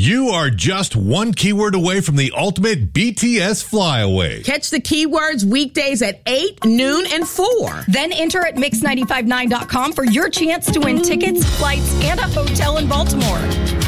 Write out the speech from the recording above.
You are just one keyword away from the ultimate BTS flyaway. Catch the keywords weekdays at 8, noon, and 4. Then enter at Mix959.com for your chance to win tickets, flights, and a hotel in Baltimore.